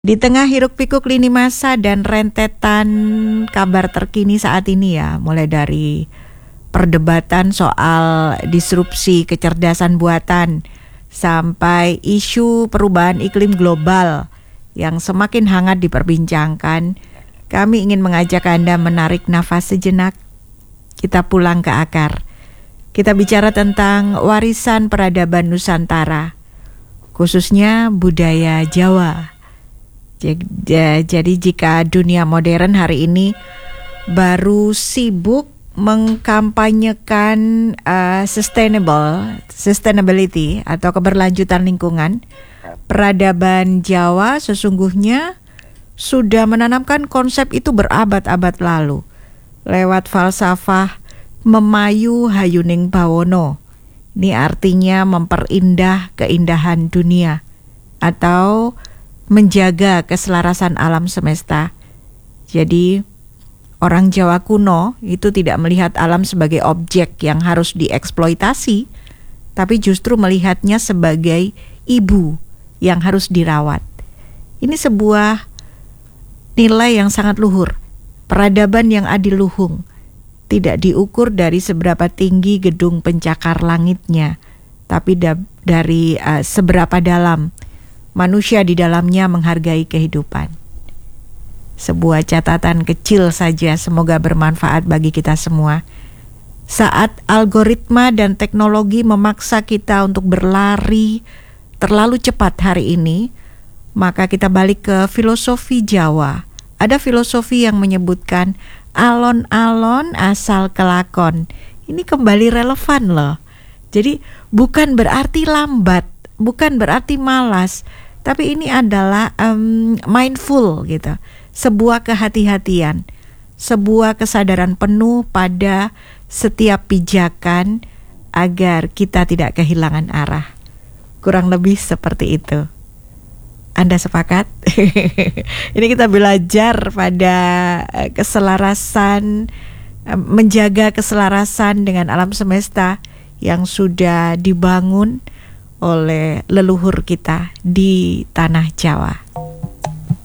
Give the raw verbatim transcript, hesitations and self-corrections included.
Di tengah hiruk-pikuk lini masa dan rentetan kabar terkini saat ini ya, mulai dari perdebatan soal disrupsi kecerdasan buatan sampai isu perubahan iklim global yang semakin hangat diperbincangkan, kami ingin mengajak Anda menarik nafas sejenak. Kita pulang ke akar. Kita bicara tentang warisan peradaban Nusantara, khususnya budaya Jawa. Jadi jika dunia modern hari ini baru sibuk mengkampanyekan uh, sustainable, sustainability atau keberlanjutan lingkungan, peradaban Jawa sesungguhnya sudah menanamkan konsep itu berabad-abad lalu lewat falsafah memayu hayuning bawono. Ini artinya memperindah keindahan dunia atau menjaga keselarasan alam semesta. Jadi orang Jawa kuno itu tidak melihat alam sebagai objek yang harus dieksploitasi, tapi justru melihatnya sebagai ibu yang harus dirawat. Ini sebuah nilai yang sangat luhur. Peradaban yang adiluhung tidak diukur dari seberapa tinggi gedung pencakar langitnya, tapi da- dari uh, seberapa dalam manusia di dalamnya menghargai kehidupan. Sebuah catatan kecil saja, semoga bermanfaat bagi kita semua. Saat algoritma dan teknologi memaksa kita untuk berlari terlalu cepat hari ini, maka kita balik ke filosofi Jawa. Ada filosofi yang menyebutkan alon-alon asal kelakon. Ini kembali relevan loh. Jadi bukan berarti lambat, bukan berarti malas, tapi ini adalah um, mindful gitu, sebuah kehati-hatian, sebuah kesadaran penuh pada setiap pijakan agar kita tidak kehilangan arah. Kurang lebih seperti itu. Anda sepakat? Ini kita belajar pada keselarasan, menjaga keselarasan dengan alam semesta yang sudah dibangun oleh leluhur kita di tanah Jawa.